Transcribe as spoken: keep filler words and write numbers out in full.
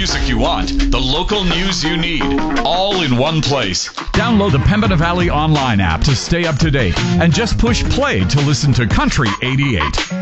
music you want, the local news you need, all in one place. Download the Pembina Valley Online app to stay up to date and just push play to listen to Country eighty-eight.